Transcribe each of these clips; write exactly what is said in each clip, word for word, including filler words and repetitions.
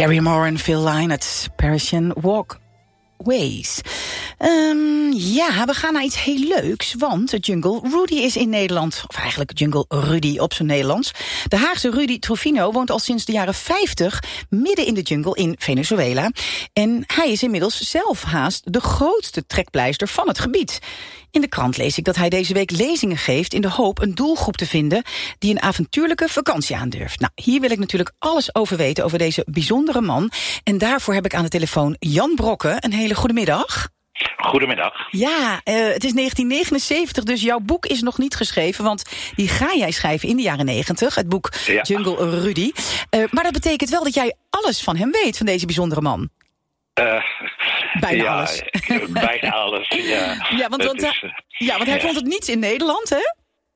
Gary Moore en Phil Lynott, Parisian Walkways. Um, ja, we gaan naar iets heel leuks, want Jungle Rudy is in Nederland, of eigenlijk Jungle Rudy op zijn Nederlands. De Haagse Rudy Trufino woont al sinds de jaren vijftig midden in de jungle in Venezuela. En hij is inmiddels zelf haast de grootste trekpleister van het gebied. In de krant lees ik dat hij deze week lezingen geeft in de hoop een doelgroep te vinden die een avontuurlijke vakantie aandurft. Nou, hier wil ik natuurlijk alles over weten over deze bijzondere man. En daarvoor heb ik aan de telefoon Jan Brokke. Een hele goede middag. Goedemiddag. Ja, uh, het is negentien negenenzeventig, dus jouw boek is nog niet geschreven, want die ga jij schrijven in de jaren negentig, het boek ja. Jungle Rudy. Uh, maar dat betekent wel dat jij alles van hem weet, van deze bijzondere man. Uh, bijna ja, alles. Bijna alles, ja. Ja, want, want, is, uh, ja, want hij ja. vond het niets in Nederland, hè?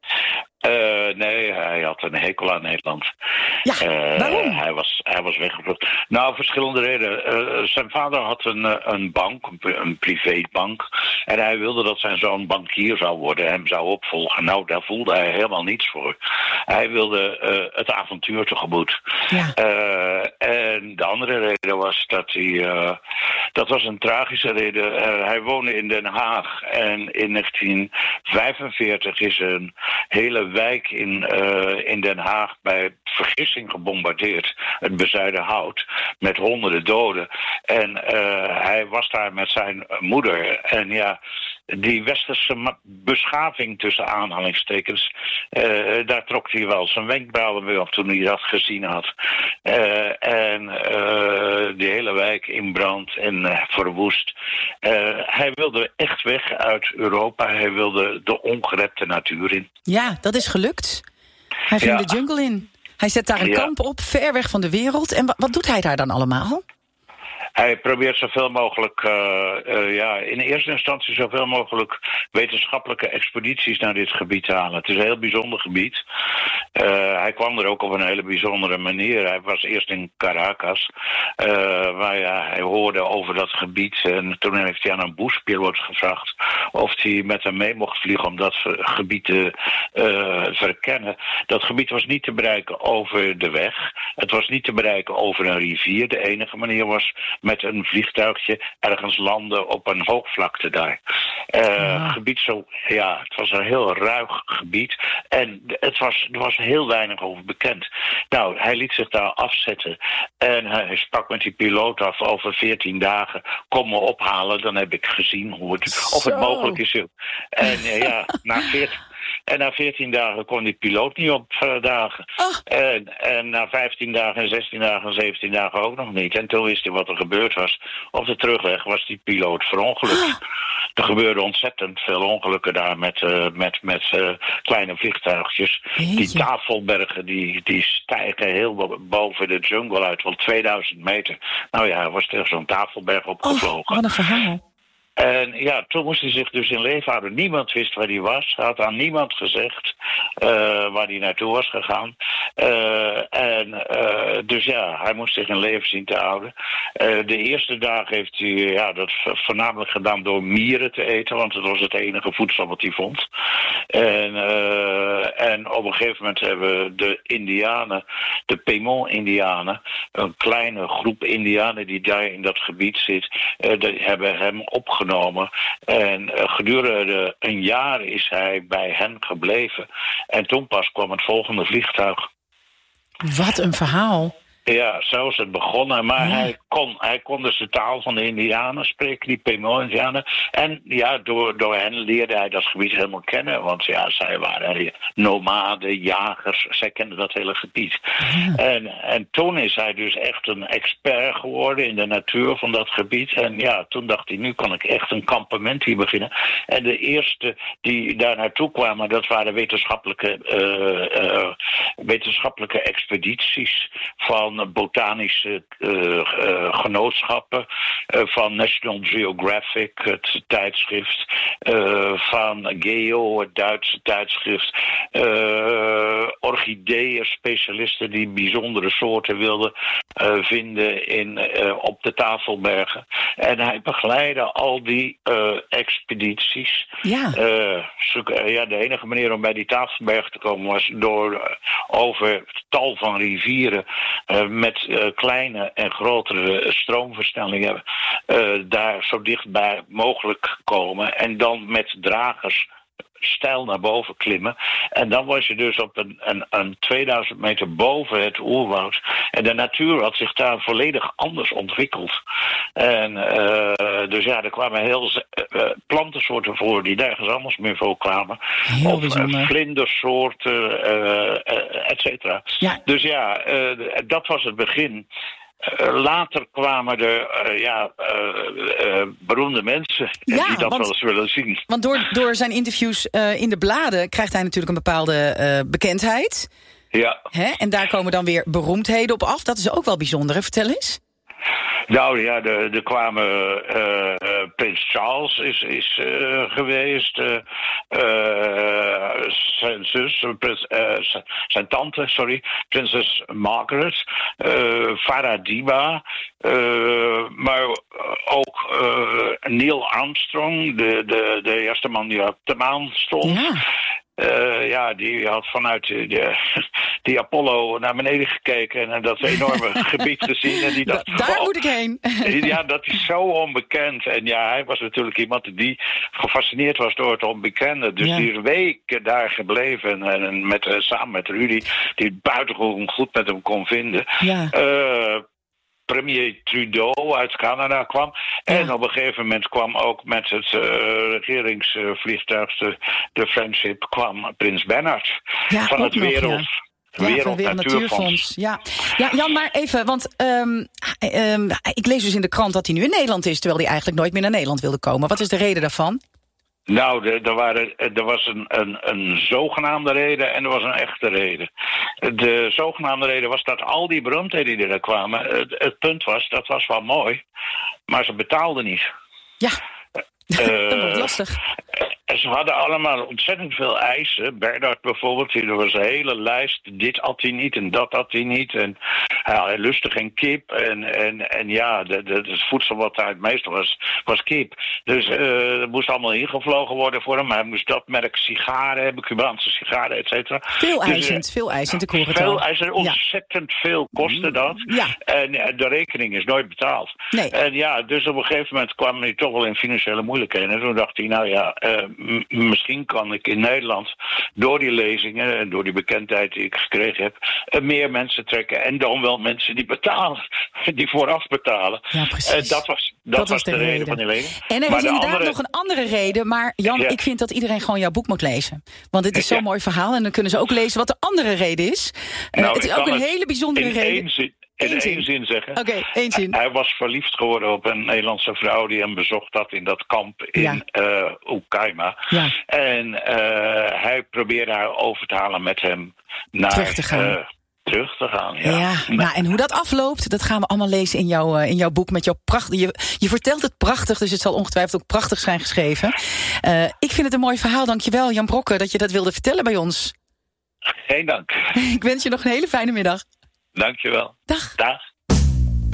Uh, nee, hij had een hekel aan Nederland. Ja, uh, waarom? Hij was, hij was weggevlucht. Nou, verschillende redenen. Uh, zijn vader had een, een bank, een privébank. En hij wilde dat zijn zoon bankier zou worden en hem zou opvolgen. Nou, daar voelde hij helemaal niets voor. Hij wilde uh, het avontuur tegemoet. Ja. Uh, en de andere reden was dat hij... Uh, dat was een tragische reden. Uh, hij woonde in Den Haag. En in negentien vijfenveertig is een hele wijk in, uh, in Den Haag bij vergissing gebombardeerd. Het Bezuidenhout. Met honderden doden. En uh, hij was daar met zijn moeder. En ja, die westerse beschaving tussen aanhalingstekens, uh, daar trok hij wel zijn wenkbrauwen mee op toen hij dat gezien had. Uh, en uh, die hele wijk in brand en uh, verwoest. Uh, hij wilde echt weg uit Europa. Hij wilde de ongerepte natuur in. Ja, dat is gelukt. Hij ging ja. de jungle in. Hij zet daar een ja. kamp op, ver weg van de wereld. En wat doet hij daar dan allemaal? Hij probeert zoveel mogelijk, uh, uh, ja, in eerste instantie zoveel mogelijk wetenschappelijke expedities naar dit gebied te halen. Het is een heel bijzonder gebied. Uh, hij kwam er ook op een hele bijzondere manier. Hij was eerst in Caracas, uh, waar ja, hij hoorde over dat gebied. En toen heeft hij aan een bushpiloot gevraagd of hij met hem mee mocht vliegen om dat gebied te uh, verkennen. Dat gebied was niet te bereiken over de weg. Het was niet te bereiken over een rivier. De enige manier was met een vliegtuigje ergens landen op een hoogvlakte daar. Uh, ja. Gebied zo, ja, het was een heel ruig gebied. En het was, er was heel weinig over bekend. Nou, hij liet zich daar afzetten. En hij sprak met die piloot af over veertien dagen. Kom me ophalen, dan heb ik gezien hoe het, of het mogelijk is. En uh, ja, na veertien... En na veertien dagen kon die piloot niet opdagen. Oh. En, en na vijftien dagen en zestien dagen en zeventien dagen ook nog niet. En toen wist hij wat er gebeurd was. Op de terugweg was die piloot verongelukt. Oh. Er gebeurde ontzettend veel ongelukken daar met, uh, met, met uh, kleine vliegtuigjes. Jeetje. Die tafelbergen die, die stijgen heel boven de jungle uit, wel tweeduizend meter. Nou ja, hij was tegen zo'n tafelberg opgevlogen. Oh, wat een verhaal. En ja, toen moest hij zich dus in leven houden. Niemand wist waar hij was. Hij had aan niemand gezegd uh, waar hij naartoe was gegaan. Uh, en uh, dus ja, hij moest zich in leven zien te houden. Uh, de eerste dagen heeft hij ja, dat voornamelijk gedaan door mieren te eten, want het was het enige voedsel wat hij vond. En, uh, en op een gegeven moment hebben de Indianen, de Pemon-Indianen, een kleine groep Indianen die daar in dat gebied zit, uh, die hebben hem opgenomen. En uh, gedurende een jaar is hij bij hen gebleven. En toen pas kwam het volgende vliegtuig. Wat een verhaal. Ja, zo is het begonnen. Maar ja. hij, kon, hij kon dus de taal van de Indianen spreken, die Pemon-Indianen. En ja, door, door hen leerde hij dat gebied helemaal kennen. Want ja, zij waren nomaden, jagers. Zij kenden dat hele gebied. Ja. En, en toen is hij dus echt een expert geworden in de natuur van dat gebied. En ja, toen dacht hij, nu kan ik echt een kampement hier beginnen. En de eerste die daar naartoe kwamen, dat waren wetenschappelijke, uh, uh, wetenschappelijke expedities van botanische uh, uh, uh, genootschappen. Uh, van National Geographic, het tijdschrift. Uh, van Geo, het Duitse tijdschrift. Uh, orchideeën, specialisten die bijzondere soorten wilden uh, vinden in, uh, op de Tafelbergen. En hij begeleidde al die uh, expedities. Ja. Uh, zo, ja, de enige manier om bij die Tafelberg te komen was door uh, over het tal van rivieren uh, met uh, kleine en grotere stroomversnellingen uh, daar zo dichtbij mogelijk komen. En dan met dragers steil naar boven klimmen. En dan was je dus op een, een, een tweeduizend meter boven het oerwoud. En de natuur had zich daar volledig anders ontwikkeld. En uh, dus ja, er kwamen heel uh, plantensoorten voor die nergens anders meer voorkwamen. Heel of bijzonder. Uh, vlindersoorten, uh, uh, et cetera. Ja. Dus ja, uh, dat was het begin. Uh, later kwamen er uh, ja, uh, uh, beroemde mensen Ja, die dat want, wel eens willen zien. Want door, door zijn interviews uh, in de bladen krijgt hij natuurlijk een bepaalde uh, bekendheid. Ja. Hè? En daar komen dan weer beroemdheden op af. Dat is ook wel bijzonder, hè? Vertel eens. Nou ja, er, er kwamen uh, uh, Prins Charles is, is uh, geweest, uh, uh, zijn zus, prins, uh, zijn tante, sorry, prinses Margaret, uh, Farah Diba, uh, maar ook uh, Neil Armstrong, de, de, de eerste man die op de maan stond. Ja. Uh, ja, die had vanuit de, de, die Apollo naar beneden gekeken en dat enorme gebied gezien. En die dacht, da- daar oh, moet ik heen. Ja, dat is zo onbekend. En ja, hij was natuurlijk iemand die gefascineerd was door het onbekende. Dus ja. die is weken daar gebleven. En, en met, uh, samen met Rudy, die het buitengewoon goed met hem kon vinden. Ja. Uh, Premier Trudeau uit Canada kwam. En ja. op een gegeven moment kwam ook met het uh, regeringsvliegtuig, de, de Friendship, kwam Prins Bernhard Ja, van het nog, Wereld... Ja. Ja, Wereld, van het Wereld Natuurfonds. Ja. ja, Jan, maar even, want um, um, ik lees dus in de krant dat hij nu in Nederland is, terwijl hij eigenlijk nooit meer naar Nederland wilde komen. Wat is de reden daarvan? Nou, er, er, waren, er was een, een, een zogenaamde reden en er was een echte reden. De zogenaamde reden was dat al die beroemdheden die er kwamen, het, het punt was, dat was wel mooi, maar ze betaalden niet. Ja, uh, dat wordt lastig. En ze hadden allemaal ontzettend veel eisen. Bernhard bijvoorbeeld, er was een hele lijst. Dit had hij niet en dat had hij niet. En ja, hij lustte geen kip. En, en, en ja, de, de, het voedsel wat hij het meeste was, was kip. Dus uh, er moest allemaal ingevlogen worden voor hem. Hij moest dat merk sigaren hebben, Cubaanse sigaren, et cetera. Veel eisend, dus, uh, veel eisend, ik hoor het veel al. eisend, ontzettend ja. veel kostte dat. Ja. En uh, de rekening is nooit betaald. Nee. En ja, dus op een gegeven moment kwam hij toch wel in financiële moeilijkheden. En toen dacht hij, nou ja, uh, m- misschien kan ik in Nederland door die lezingen en door die bekendheid die ik gekregen heb, uh, meer mensen trekken. En dan wel mensen die betalen, die vooraf betalen. Ja, precies. Uh, dat was, dat dat was, was de, de reden. reden van die lezing. En er maar is inderdaad andere... nog een andere reden. Maar Jan, ja. ik vind dat iedereen gewoon jouw boek moet lezen. Want het is zo'n ja. mooi verhaal. En dan kunnen ze ook lezen wat de andere reden is. Uh, nou, het is ook een hele bijzondere in reden. Één zin, in één zin, zin zeggen. Oké, okay, één zin. Hij was verliefd geworden op een Nederlandse vrouw die hem bezocht had in dat kamp in ja. uh, Ukaima. Ja. En uh, hij probeerde haar over te halen met hem naar... Terug te gaan. Uh, Terug te gaan, ja. ja nou, en hoe dat afloopt, dat gaan we allemaal lezen in, jouw, uh, in jouw boek. Met jouw pracht, je, je vertelt het prachtig, dus het zal ongetwijfeld ook prachtig zijn geschreven. Uh, ik vind het een mooi verhaal, dankjewel Jan Brokke, dat je dat wilde vertellen bij ons. Geen dank. Ik wens je nog een hele fijne middag. Dankjewel. Dag. Dag.